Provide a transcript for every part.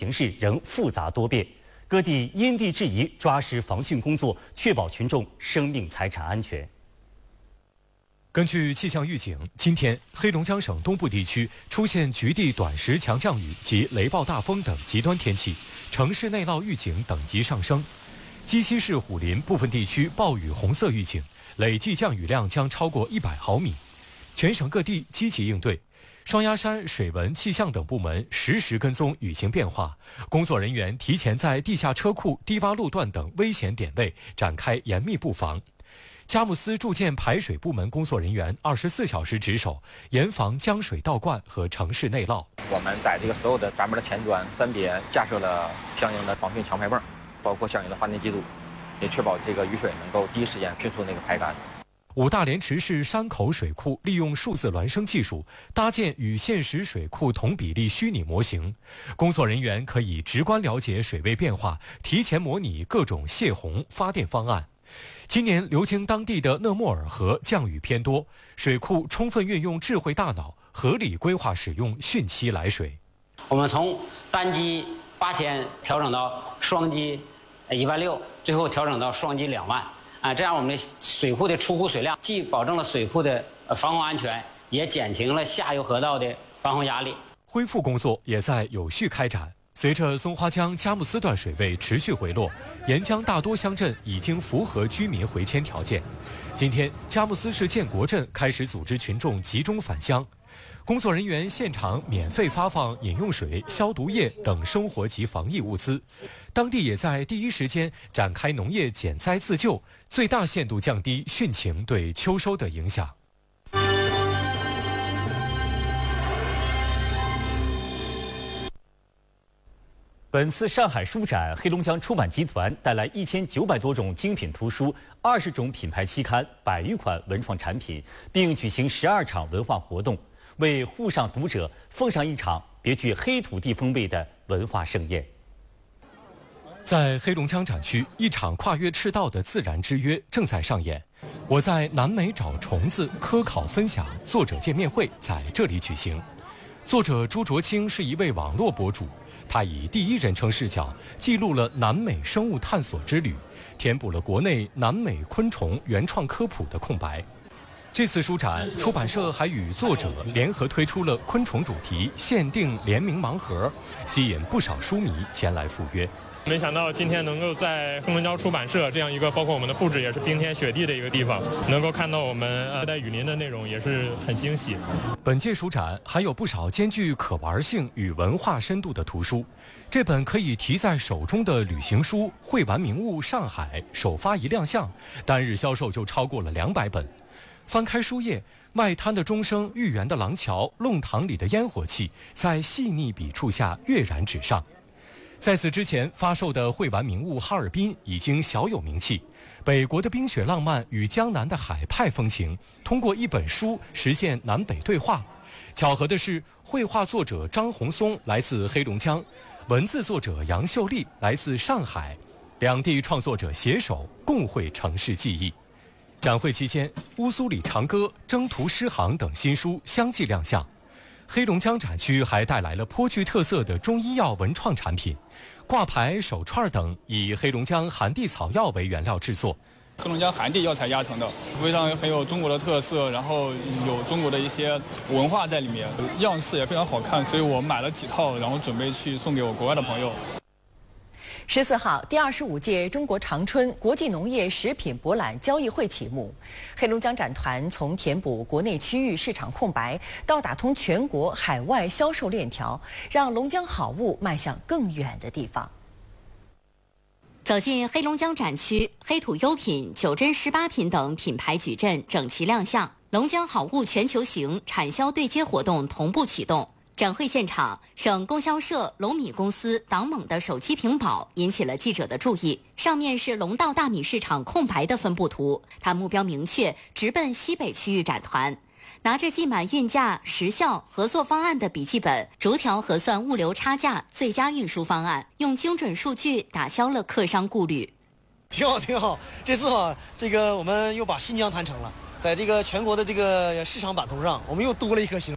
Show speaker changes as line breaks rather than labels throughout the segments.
形势仍复杂多变，各地因地制宜抓实防汛工作，确保群众生命财产安全。
根据气象预警，今天黑龙江省东部地区出现局地短时强降雨及雷暴大风等极端天气，城市内涝预警等级上升。鸡西市虎林部分地区暴雨红色预警，累计降雨量将超过100毫米。全省各地积极应对，双鸭山水文气象等部门实时跟踪雨情变化，工作人员提前在地下车库、低洼路段等危险点位展开严密布防。佳木斯住建排水部门工作人员24小时值守，严防江水倒灌和城市内涝。
我们在这个所有的闸门的前端分别架设了相应的防汛强排泵，包括相应的发电机组，也确保这个雨水能够第一时间迅速排干。
五大连池市山口水库利用数字孪生技术搭建与现实水库同比例虚拟模型，工作人员可以直观了解水位变化，提前模拟各种泄洪发电方案。今年流经当地的讷莫尔河降雨偏多，水库充分运用智慧大脑，合理规划使用汛期来水。
我们从单机8000调整到双机16000，最后调整到双机2万。这样我们的水库的出湖水量既保证了水库的防洪安全，也减轻了下游河道的防洪压力。
恢复工作也在有序开展。随着松花江佳木斯段水位持续回落，沿江大多乡镇已经符合居民回迁条件。今天，佳木斯市建国镇开始组织群众集中返乡，工作人员现场免费发放饮用水、消毒液等生活及防疫物资。当地也在第一时间展开农业减灾自救，最大限度降低汛情对秋收的影响。
本次上海书展，黑龙江出版集团带来1900多种精品图书、20种品牌期刊、100余款文创产品，并举行12场文化活动，为沪上读者奉上一场别具黑土地风味的文化盛宴。
在黑龙江展区，一场跨越赤道的自然之约正在上演。我在南美找虫子科考分享作者见面会在这里举行。作者朱卓清是一位网络博主，他以第一人称视角记录了南美生物探索之旅，填补了国内南美昆虫原创科普的空白。这次书展，出版社还与作者联合推出了昆虫主题限定联名盲盒，吸引不少书迷前来赴约。
没想到今天能够在黑龙江出版社这样一个包括我们的布置也是冰天雪地的一个地方，能够看到我们热带雨林的内容，也是很惊喜。
本届书展还有不少兼具可玩性与文化深度的图书。这本可以提在手中的旅行书《会玩名物上海》首发一亮相，单日销售就超过了200本。翻开书页，外滩的钟声、豫园的廊桥、弄堂里的烟火气，在细腻笔触下跃然纸上。在此之前发售的会玩名物哈尔滨已经小有名气，北国的冰雪浪漫与江南的海派风情，通过一本书实现南北对话。巧合的是，绘画作者张红松来自黑龙江，文字作者杨秀丽来自上海，两地创作者携手共绘城市记忆。展会期间，乌苏里长歌、征途诗行等新书相继亮相。黑龙江展区还带来了颇具特色的中医药文创产品，挂牌、手串等以黑龙江寒地草药为原料制作。
黑龙江寒地药材压成的，非常很有中国的特色，然后有中国的一些文化在里面，样式也非常好看，所以我买了几套，然后准备去送给我国外的朋友。
14号，第25届中国长春国际农业食品博览交易会启幕。黑龙江展团从填补国内区域市场空白，到打通全国海外销售链条，让龙江好物迈向更远的地方。
走进黑龙江展区，黑土优品、九珍18品等品牌矩阵整齐亮相，龙江好物全球行产销对接活动同步启动。展会现场，省供销社龙米公司党猛的手机屏保引起了记者的注意。上面是龙道大米市场空白的分布图，它目标明确，直奔西北区域展团。拿着记满运价、时效、合作方案的笔记本，逐条核算物流差价、最佳运输方案，用精准数据打消了客商顾虑。
挺好，挺好。这次我们又把新疆谈成了，在这个全国的这个市场版图上，我们又多了一颗星。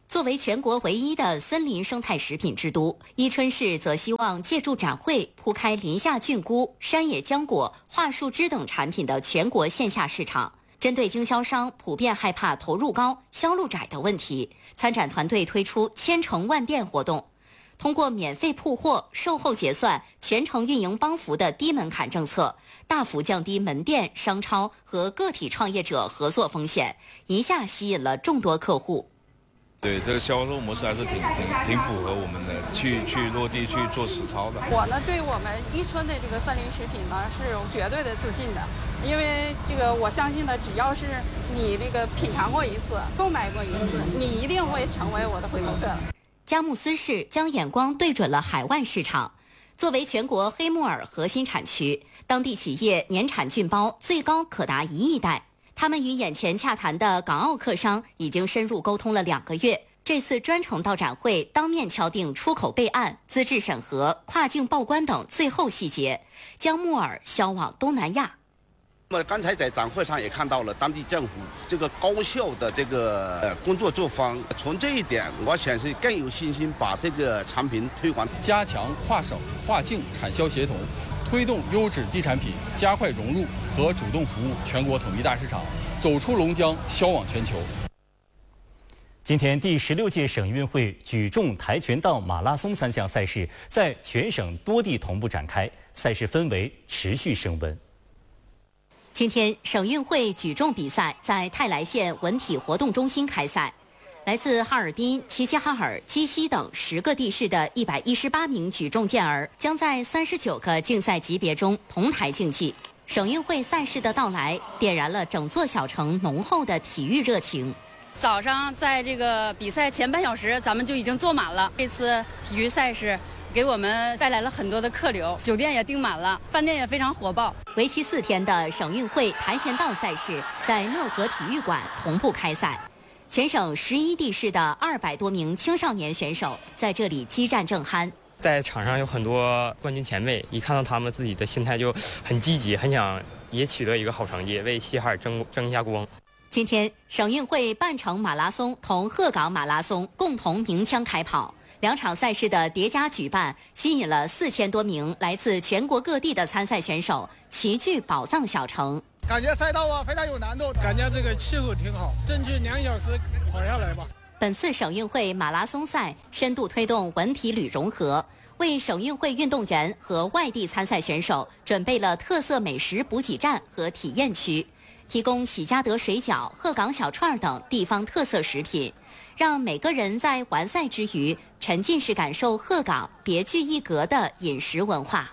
作为全国唯一的森林生态食品之都，伊春市则希望借助展会铺开林下菌菇、山野浆果、桦树枝等产品的全国线下市场。针对经销商普遍害怕投入高、销路窄的问题，参展团队推出千城万店活动，通过免费铺货、售后结算、全程运营帮扶的低门槛政策，大幅降低门店、商超和个体创业者合作风险，一下吸引了众多客户。
对，这个销售模式还是挺符合我们的，去落地去做实操的。
我呢，对我们伊春的这个森林食品呢是有绝对的自信的，因为这个我相信呢，只要是你这个品尝过一次、购买过一次，你一定会成为我的回头客。
佳木斯市将眼光对准了海外市场，作为全国黑木耳核心产区，当地企业年产菌包最高可达1亿袋。他们与眼前洽谈的港澳客商已经深入沟通了2个月，这次专程到展会当面敲定出口备案、资质审核、跨境报关等最后细节，将木耳销往东南亚。
那么刚才在展会上也看到了当地政府这个高效的这个工作作风，从这一点我显示更有信心把这个产品推广，
加强跨省跨境产销协同，推动优质地产品加快融入和主动服务全国统一大市场，走出龙江，销往全球。
今天第16届省运会举重、跆拳道、马拉松3项赛事在全省多地同步展开，赛事氛围持续升温。
今天省运会举重比赛在泰来县文体活动中心开赛，来自哈尔滨、齐齐哈尔、鸡西等10个地市的118名举重健儿将在39个竞赛级别中同台竞技。省运会赛事的到来，点燃了整座小城浓厚的体育热情。
早上在这个比赛前半小时，咱们就已经坐满了。这次体育赛事给我们带来了很多的客流，酒店也订满了，饭店也非常火爆。
为期4天的省运会跆拳道赛事在讷河体育馆同步开赛，全省11地市的200多名青少年选手在这里激战正酣。
在场上有很多冠军前辈，一看到他们，自己的心态就很积极，很想也取得一个好成绩，为西哈尔争一下光。
今天省运会半程马拉松同鹤岗马拉松共同鸣枪开跑，2场赛事的叠加举办，吸引了4000多名来自全国各地的参赛选手齐聚宝藏小城。
感觉赛道非常有难度，感觉这个气候挺好，争取2小时跑下来吧。
本次省运会马拉松赛深度推动文体旅融合，为省运会运动员和外地参赛选手准备了特色美食补给站和体验区，提供喜家德水饺、鹤岗小串等地方特色食品，让每个人在完赛之余沉浸式感受鹤岗别具一格的饮食文化。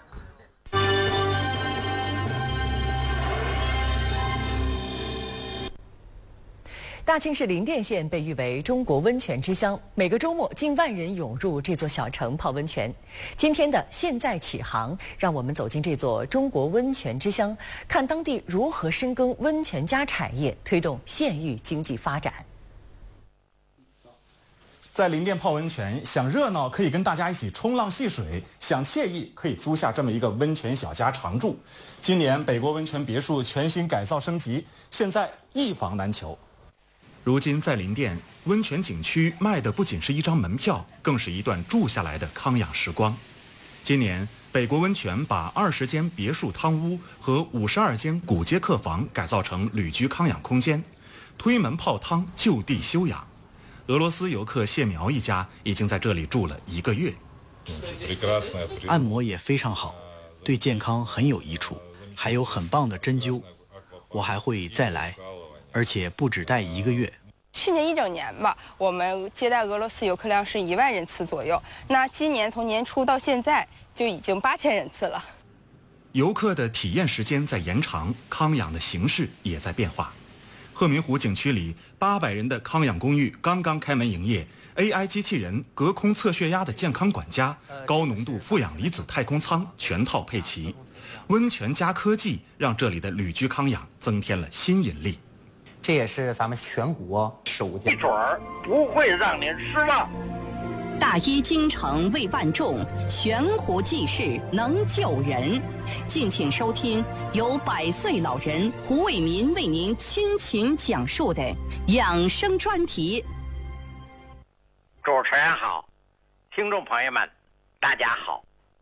大庆市林甸县被誉为中国温泉之乡，每个周末近万人涌入这座小城泡温泉。今天的现在起航，让我们走进这座中国温泉之乡，看当地如何深耕温泉加产业，推动县域经济发展。
在林甸泡温泉，想热闹可以跟大家一起冲浪戏水，想惬意可以租下这么一个温泉小家常住。今年北国温泉别墅全新改造升级，现在一房难求。如今在林甸温泉景区卖的不仅是一张门票，更是一段住下来的康养时光。今年北国温泉把20间别墅汤屋和52间古街客房改造成旅居康养空间，推门泡汤，就地休养。俄罗斯游客谢苗一家已经在这里住了1个月。
按摩也非常好，对健康很有益处，还有很棒的针灸，我还会再来，而且不只待1个月。
去年1整年吧，我们接待俄罗斯游客量是1万人次左右。那今年从年初到现在就已经8000人次了。
游客的体验时间在延长，康养的形式也在变化。鹤鸣湖景区里800人的康养公寓刚刚开门营业 ，AI 机器人、隔空测血压的健康管家、高浓度负氧离子太空舱全套配齐。温泉加科技让这里的旅居康养增添了新引力。
这也是咱们全国首件，
一准儿不会让您失望。
大医精诚为万众，悬壶济世能救人。敬请收听由100岁老人胡伟民为您倾情讲述的养生专题。
主持人好，听众朋友们，大家好。